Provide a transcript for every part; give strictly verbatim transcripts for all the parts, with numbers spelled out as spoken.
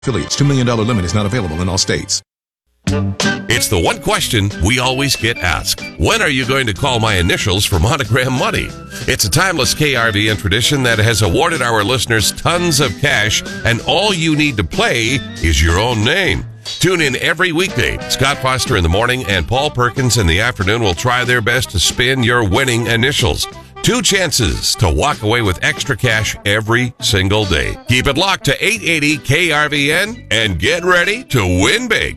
Affiliates. two million dollars limit is not available in all states. It's the one question we always get asked. When are you going to call my initials for Monogram Money? It's a timeless K R V N tradition that has awarded our listeners tons of cash, and all you need to play is your own name. Tune in every weekday. Scott Foster in the morning and Paul Perkins in the afternoon will try their best to spin your winning initials. Two chances to walk away with extra cash every single day. Keep it locked to eight eighty K R V N and get ready to win big.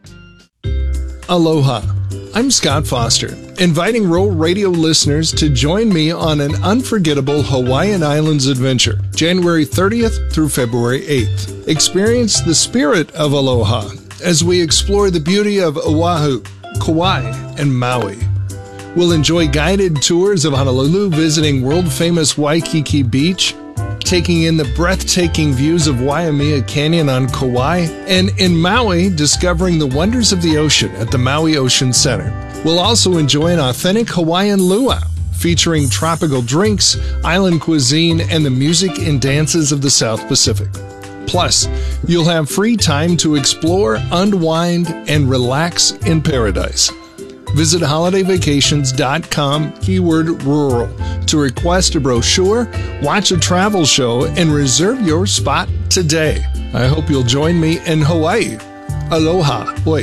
Aloha. I'm Scott Foster, inviting Roll Radio listeners to join me on an unforgettable Hawaiian Islands adventure, January thirtieth through February eighth. Experience the spirit of aloha as we explore the beauty of Oahu, Kauai, and Maui. We'll enjoy guided tours of Honolulu, visiting world-famous Waikiki Beach, taking in the breathtaking views of Waimea Canyon on Kauai, and in Maui, discovering the wonders of the ocean at the Maui Ocean Center. We'll also enjoy an authentic Hawaiian luau, featuring tropical drinks, island cuisine, and the music and dances of the South Pacific. Plus, you'll have free time to explore, unwind, and relax in paradise. Visit holiday vacations dot com, keyword rural, to request a brochure, watch a travel show, and reserve your spot today. I hope you'll join me in Hawaii. Aloha. Oi.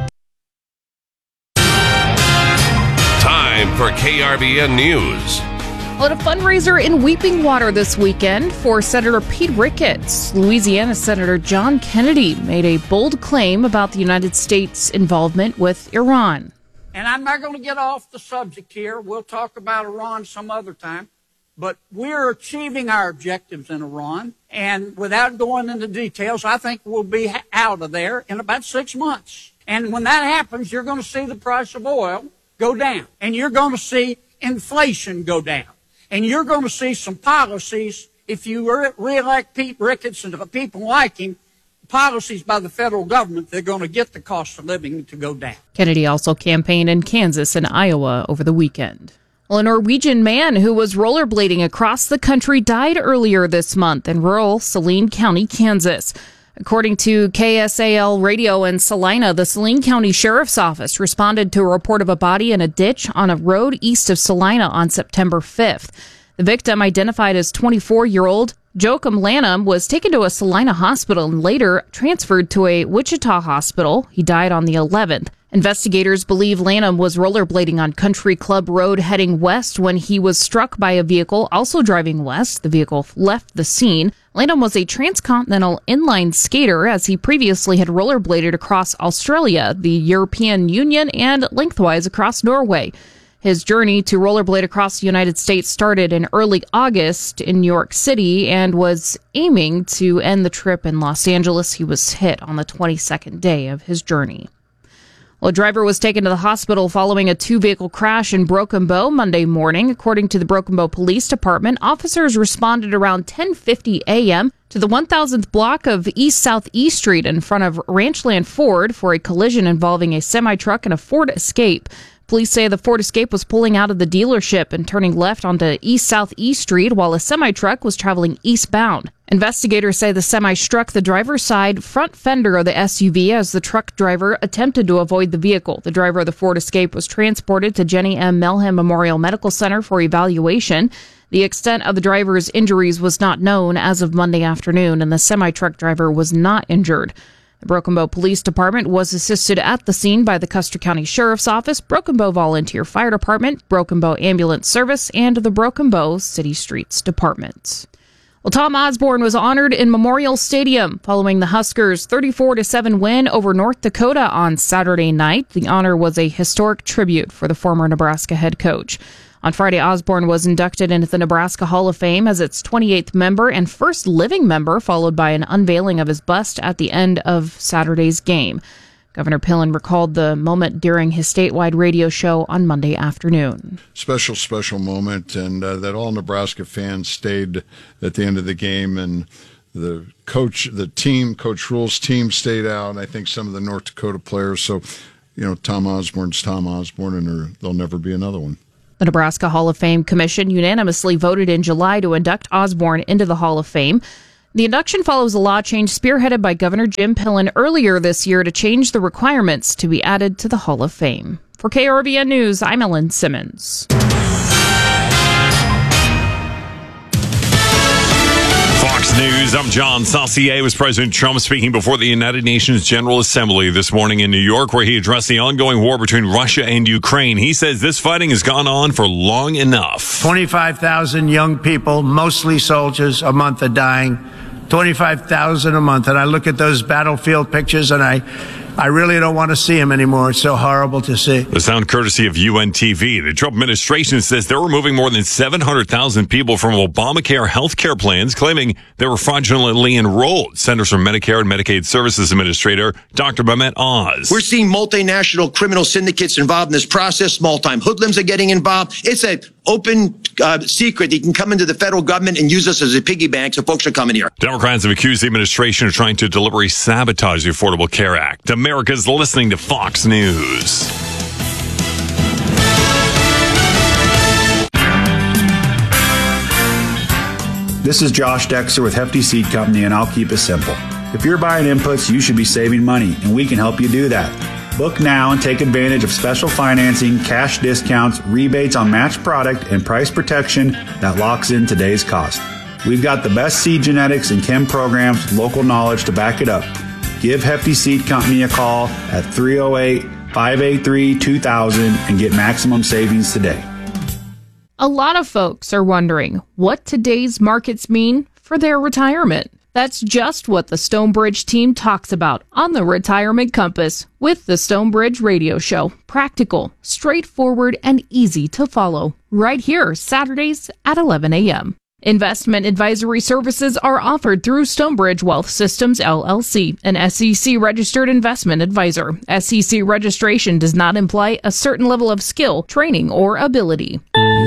Time for K R V N News. Well, at a fundraiser in Weeping Water this weekend for Senator Pete Ricketts, Louisiana Senator John Kennedy made a bold claim about the United States' involvement with Iran. And I'm not going to get off the subject here. We'll talk about Iran some other time. But we're achieving our objectives in Iran. And without going into details, I think we'll be out of there in about six months. And when that happens, you're going to see the price of oil go down. And you're going to see inflation go down. And you're going to see some policies, if you re- re-elect Pete Ricketts and the people like him, policies by the federal government, they're going to get the cost of living to go down. Kennedy also campaigned in Kansas and Iowa over the weekend. Well, a Norwegian man who was rollerblading across the country died earlier this month in rural Saline County, Kansas. According to K S A L Radio in Salina, the Saline County Sheriff's Office responded to a report of a body in a ditch on a road east of Salina on September fifth. The victim, identified as twenty-four-year-old Joachim Lanham, was taken to a Salina hospital and later transferred to a Wichita hospital. He died on the eleventh. Investigators believe Lanham was rollerblading on Country Club Road heading west when he was struck by a vehicle also driving west. The vehicle left the scene. Lanham was a transcontinental inline skater, as he previously had rollerbladed across Australia, the European Union, and lengthwise across Norway. His journey to rollerblade across the United States started in early August in New York City and was aiming to end the trip in Los Angeles. He was hit on the twenty-second day of his journey. Well, a driver was taken to the hospital following a two-vehicle crash in Broken Bow Monday morning. According to the Broken Bow Police Department, officers responded around ten fifty a.m. to the one thousandth block of East Southeast Street in front of Ranchland Ford for a collision involving a semi-truck and a Ford Escape. Police say the Ford Escape was pulling out of the dealership and turning left onto East Southeast Street while a semi-truck was traveling eastbound. Investigators say the semi struck the driver's side front fender of the S U V as the truck driver attempted to avoid the vehicle. The driver of the Ford Escape was transported to Jenny M. Melham Memorial Medical Center for evaluation. The extent of the driver's injuries was not known as of Monday afternoon, and the semi-truck driver was not injured. The Broken Bow Police Department was assisted at the scene by the Custer County Sheriff's Office, Broken Bow Volunteer Fire Department, Broken Bow Ambulance Service, and the Broken Bow City Streets Department. Well, Tom Osborne was honored in Memorial Stadium following the Huskers' thirty-four to seven win over North Dakota on Saturday night. The honor was a historic tribute for the former Nebraska head coach. On Friday, Osborne was inducted into the Nebraska Hall of Fame as its twenty-eighth member and first living member, followed by an unveiling of his bust at the end of Saturday's game. Governor Pillen recalled the moment during his statewide radio show on Monday afternoon. Special, special moment, and uh, that all Nebraska fans stayed at the end of the game, and the coach, the team, Coach Rule's team stayed out, and I think some of the North Dakota players. So, you know, Tom Osborne's Tom Osborne, and there, there'll never be another one. The Nebraska Hall of Fame Commission unanimously voted in July to induct Osborne into the Hall of Fame. The induction follows a law change spearheaded by Governor Jim Pillen earlier this year to change the requirements to be added to the Hall of Fame. For K R V N News, I'm Ellen Simmons. Fox News, I'm John Saucier. Was President Trump speaking before the United Nations General Assembly this morning in New York, where he addressed the ongoing war between Russia and Ukraine. He says this fighting has gone on for long enough. twenty-five thousand young people, mostly soldiers, a month are dying. twenty-five thousand a month. And I look at those battlefield pictures and I I really don't want to see them anymore. It's so horrible to see. The sound courtesy of U N T V. The Trump administration says they're removing more than seven hundred thousand people from Obamacare health care plans, claiming they were fraudulently enrolled. Centers for Medicare and Medicaid Services Administrator Doctor Mehmet Oz. We're seeing multinational criminal syndicates involved in this process. Small-time hoodlums are getting involved. It's an open uh, secret. They can come into the federal government and use us as a piggy bank, so folks are coming here. Democrats have accused the administration of trying to deliberately sabotage the Affordable Care Act. America's listening to Fox News. This is Josh Dexter with Hefty Seed Company, and I'll keep it simple. If you're buying inputs, you should be saving money, and we can help you do that. Book now and take advantage of special financing, cash discounts, rebates on matched product, and price protection that locks in today's cost. We've got the best seed genetics and chem programs, local knowledge to back it up. Give Hefty Seed Company a call at three oh eight, five eight three, two thousand and get maximum savings today. A lot of folks are wondering what today's markets mean for their retirement. That's just what the Stonebridge team talks about on the Retirement Compass with the Stonebridge Radio Show. Practical, straightforward, and easy to follow. Right here, Saturdays at eleven a.m. Investment advisory services are offered through Stonebridge Wealth Systems, L L C, an S E C-registered investment advisor. S E C registration does not imply a certain level of skill, training, or ability.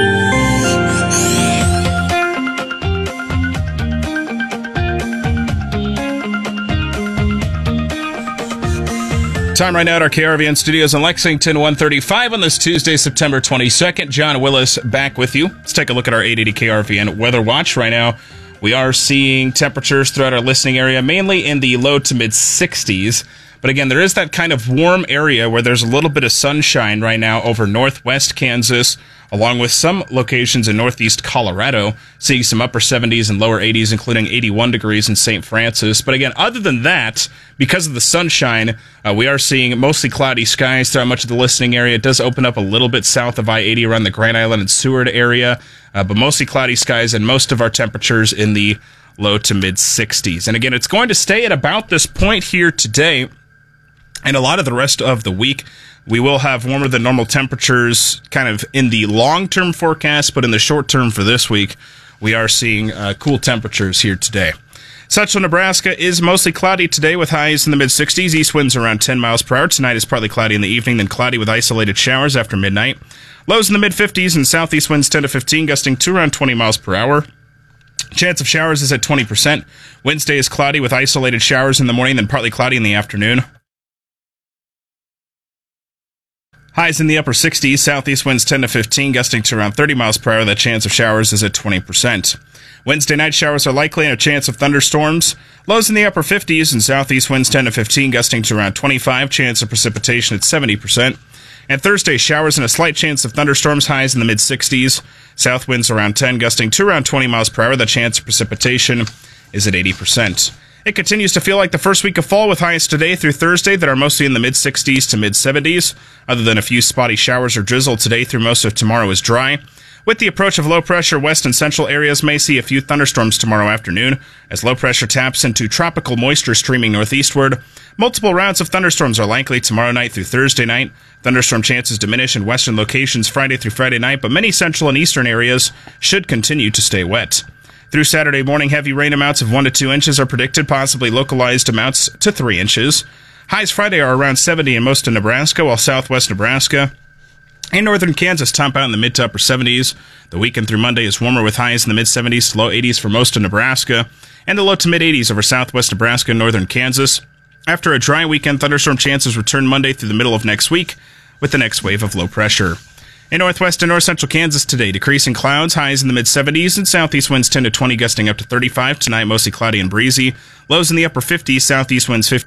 Time right now at our K R V N studios in Lexington, one thirty-five on this Tuesday, September twenty-second. John Willis back with you. Let's take a look at our eight eighty K R V N Weather Watch. Right now, we are seeing temperatures throughout our listening area, mainly in the low to mid sixties. But again, there is that kind of warm area where there's a little bit of sunshine right now over northwest Kansas, along with some locations in northeast Colorado, seeing some upper seventies and lower eighties, including eighty-one degrees in Saint Francis. But again, other than that, because of the sunshine, uh, we are seeing mostly cloudy skies throughout much of the listening area. It does open up a little bit south of I eighty around the Grand Island and Seward area, uh, but mostly cloudy skies and most of our temperatures in the low to mid sixties. And again, it's going to stay at about this point here today. And a lot of the rest of the week, we will have warmer than normal temperatures kind of in the long-term forecast, but in the short term for this week, we are seeing uh, cool temperatures here today. Central Nebraska is mostly cloudy today with highs in the mid sixties. East winds around ten miles per hour. Tonight is partly cloudy in the evening, then cloudy with isolated showers after midnight. Lows in the mid fifties and southeast winds ten to fifteen, gusting to around twenty miles per hour. Chance of showers is at twenty percent. Wednesday is cloudy with isolated showers in the morning, then partly cloudy in the afternoon. Highs in the upper sixties, southeast winds ten to fifteen, gusting to around thirty miles per hour. That chance of showers is at twenty percent. Wednesday night showers are likely and a chance of thunderstorms. Lows in the upper fifties and southeast winds ten to fifteen, gusting to around twenty-five. Chance of precipitation at seventy percent. And Thursday, showers and a slight chance of thunderstorms, highs in the mid sixties. South winds around ten, gusting to around twenty miles per hour. The chance of precipitation is at eighty percent. It continues to feel like the first week of fall with highs today through Thursday that are mostly in the mid sixties to mid seventies. Other than a few spotty showers or drizzle today through most of tomorrow is dry. With the approach of low pressure, west and central areas may see a few thunderstorms tomorrow afternoon as low pressure taps into tropical moisture streaming northeastward. Multiple rounds of thunderstorms are likely tomorrow night through Thursday night. Thunderstorm chances diminish in western locations Friday through Friday night, but many central and eastern areas should continue to stay wet. Through Saturday morning, heavy rain amounts of one to two inches are predicted, possibly localized amounts to three inches. Highs Friday are around seventy in most of Nebraska, while southwest Nebraska and northern Kansas top out in the mid to upper seventies. The weekend through Monday is warmer with highs in the mid seventies to low eighties for most of Nebraska, and the low to mid eighties over southwest Nebraska and northern Kansas. After a dry weekend, thunderstorm chances return Monday through the middle of next week with the next wave of low pressure. In northwest and north central Kansas today, decreasing clouds, highs in the mid seventies, and southeast winds ten to twenty, gusting up to thirty-five. Tonight, mostly cloudy and breezy. Lows in the upper fifties, southeast winds fifteen.